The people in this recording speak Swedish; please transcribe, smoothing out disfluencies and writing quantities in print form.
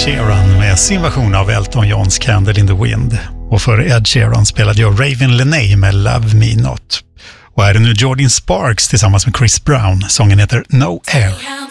Sheeran med sin version av Elton Johns Candle in the Wind. Och för Ed Sheeran spelade jag Raven Lenae med Love Me Not. Och här är nu Jordan Sparks tillsammans med Chris Brown. Sången heter No Air.